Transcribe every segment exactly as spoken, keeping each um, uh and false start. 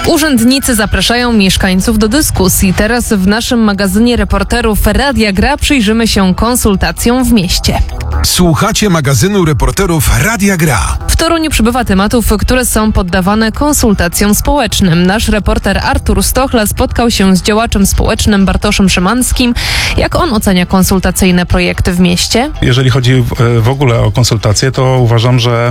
Urzędnicy zapraszają mieszkańców do dyskusji. Teraz w naszym magazynie reporterów Radia Gra przyjrzymy się konsultacjom w mieście. Słuchacie magazynu reporterów Radia Gra. W Toruniu przybywa tematów, które są poddawane konsultacjom społecznym. Nasz reporter Artur Stochla spotkał się z działaczem społecznym Bartoszem Szymańskim. Jak on ocenia konsultacyjne projekty w mieście? Jeżeli chodzi w ogóle o konsultacje, to uważam, że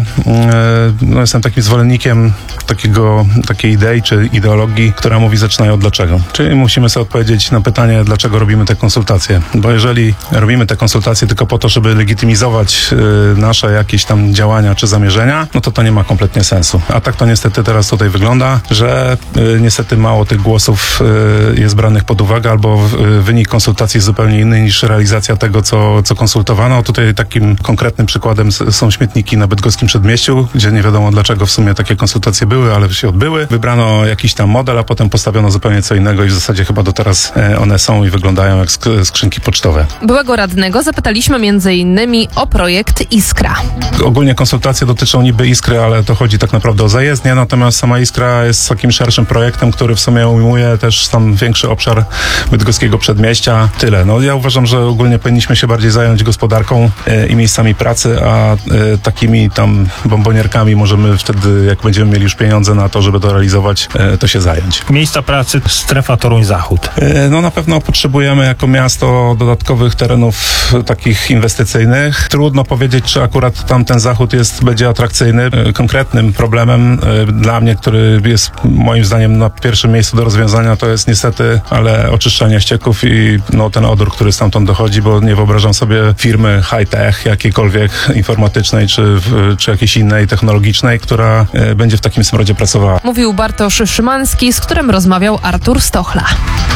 no, jestem takim zwolennikiem takiego, takiej idei czy ideologii, która mówi zaczynają od dlaczego. Czyli musimy sobie odpowiedzieć na pytanie, dlaczego robimy te konsultacje. Bo jeżeli robimy te konsultacje tylko po to, żeby legitymizować y, nasze jakieś tam działania czy zamierzenia, no to to nie ma kompletnie sensu. A tak to niestety teraz tutaj wygląda, że y, niestety mało tych głosów y, jest branych pod uwagę, albo y, wynik konsultacji jest zupełnie inny niż realizacja tego, co, co konsultowano. Tutaj takim konkretnym przykładem są śmietniki na Bydgoskim Przedmieściu, gdzie nie wiadomo dlaczego w sumie takie konsultacje były, ale się odbyły. Wybrano jakiś tam model, a potem postawiono zupełnie co innego i w zasadzie chyba do teraz y, one są i wyglądają jak sk- skrzynki pocztowe. Byłego radnego zapytaliśmy między innymi o projekt Iskra. Ogólnie konsultacje dotyczą niby Iskry, ale to chodzi tak naprawdę o zajezdnię, natomiast sama Iskra jest takim szerszym projektem, który w sumie ujmuje też tam większy obszar bydgoskiego przedmieścia. Tyle. No ja uważam, że ogólnie powinniśmy się bardziej zająć gospodarką e, i miejscami pracy, a e, takimi tam bombonierkami możemy wtedy, jak będziemy mieli już pieniądze na to, żeby to realizować, e, to się zająć. Miejsca pracy, strefa Toruń-Zachód. E, no na pewno potrzebujemy jako miasto dodatkowych terenów takich inwestycyjnych. Trudno powiedzieć, czy akurat tam ten zachód jest, będzie atrakcyjny. Konkretnym problemem y, dla mnie, który jest moim zdaniem na pierwszym miejscu do rozwiązania, to jest niestety, ale oczyszczanie ścieków i no, ten odór, który stamtąd dochodzi, bo nie wyobrażam sobie firmy high-tech, jakiejkolwiek informatycznej, czy, czy jakiejś innej technologicznej, która y, będzie w takim smrodzie pracowała. Mówił Bartosz Szymański, z którym rozmawiał Artur Stochla.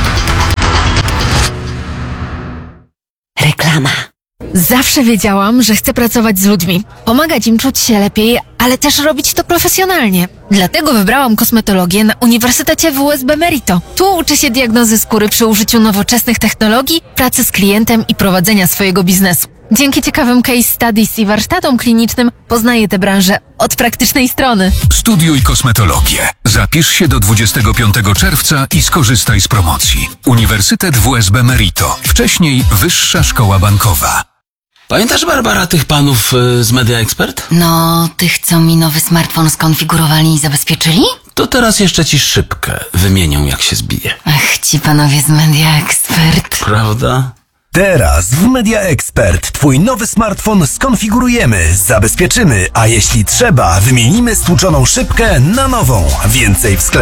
Reklama. Zawsze wiedziałam, że chcę pracować z ludźmi, pomagać im czuć się lepiej, ale też robić to profesjonalnie. Dlatego wybrałam kosmetologię na Uniwersytecie W S B Merito. Tu uczę się diagnozy skóry przy użyciu nowoczesnych technologii, pracy z klientem i prowadzenia swojego biznesu. Dzięki ciekawym case studies i warsztatom klinicznym poznaję tę branżę od praktycznej strony. Studiuj kosmetologię. Zapisz się do dwudziestego piątego czerwca i skorzystaj z promocji. Uniwersytet W S B Merito. Wcześniej Wyższa Szkoła Bankowa. Pamiętasz, Barbara, tych panów y, z Media Expert? No, tych, co mi nowy smartfon skonfigurowali i zabezpieczyli? To teraz jeszcze ci szybkę wymienią, jak się zbije. Ach, ci panowie z Media Expert. Prawda? Teraz w Media Expert twój nowy smartfon skonfigurujemy, zabezpieczymy, a jeśli trzeba, wymienimy stłuczoną szybkę na nową. Więcej w sklepie.